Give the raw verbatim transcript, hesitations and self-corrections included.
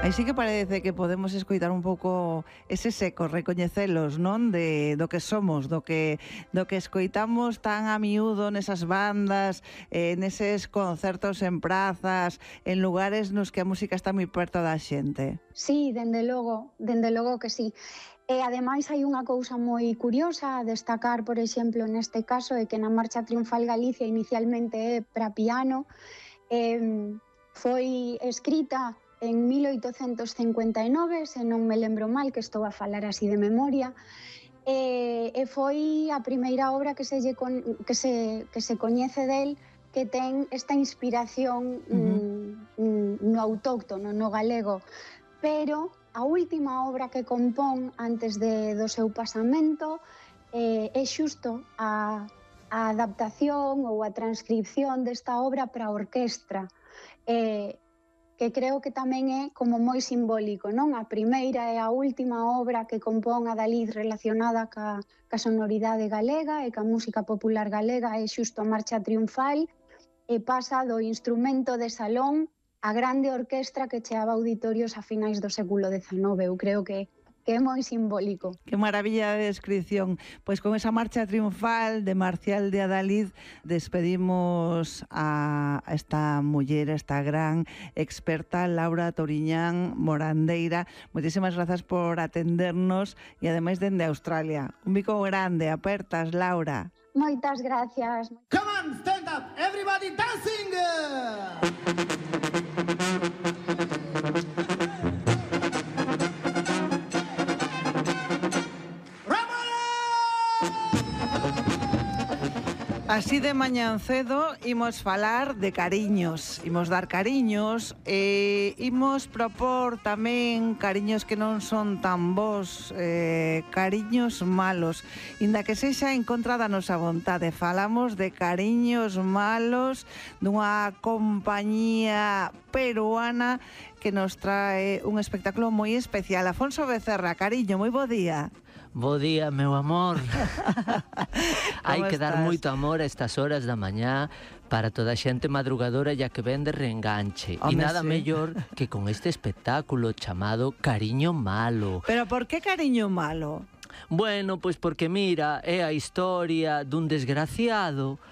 Aí sí que parece que podemos escoitar un pouco eses ecos, recoñecelos, non? De, do que somos, do que, do que escoitamos tan a miúdo nesas bandas, eh, neses concertos en prazas, en lugares nos que a música está moi perto da xente. Sí, dende logo, dende logo que sí. E ademais hai unha cousa moi curiosa a destacar, por exemplo, neste caso, é que na Marcha Triunfal Galicia inicialmente é para piano, eh, foi escrita en mil oitocentos cincuenta e nove, se non me lembro mal, que estou a falar así de memoria, e, e foi a primeira obra que se, lle con, que se, que se coñece del que ten esta inspiración uh-huh. mm, no autóctono, no galego, pero a última obra que compón antes de, do seu pasamento eh, é xusto a, a adaptación ou a transcripción desta obra para a orquestra, eh, que creo que tamén é como moi simbólico, non? A primeira e a última obra que compón a Dalí relacionada ca, ca sonoridade galega e ca música popular galega é xusto a Marcha Triunfal, e pasa do instrumento de salón a grande orquestra que cheaba auditorios a finais do século dezanove. Eu creo que que é moi simbólico. Que maravilla de descripción. Pois con esa Marcha Triunfal de Marcial de Adalid despedimos a esta muller, esta gran experta Laura Toriñán Morandeira. Moitísimas grazas por atendernos e ademais dende Australia. Un bico grande, apertas, Laura. Moitas gracias. Come on, stand up, everybody dancing! Así de mañán cedo imos falar de cariños, imos dar cariños e imos propor tamén cariños que non son tan bons, eh, cariños malos, inda que sexa en contra da nosa vontade. Falamos de cariños malos dunha compañía peruana que nos trae un espectáculo moi especial. Afonso Becerra, cariño, moi bo día. Bo día, meu amor. Hai que dar estás? moito amor a estas horas da mañá para toda a xente madrugadora ya que ven de reenganche. E nada sí. mellor que con este espectáculo chamado Cariño Malo. Pero por que cariño malo? Bueno, pois porque mira, é a historia dun desgraciado